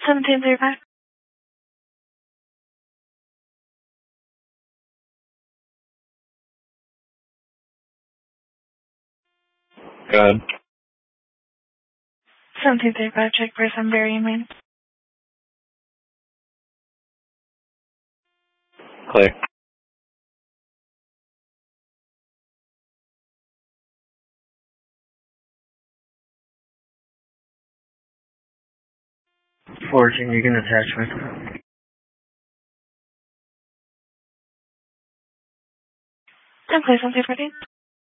1735. Go ahead. 1735, check for some varying main. Clear. Fortune, you can attach me. And please, 1740.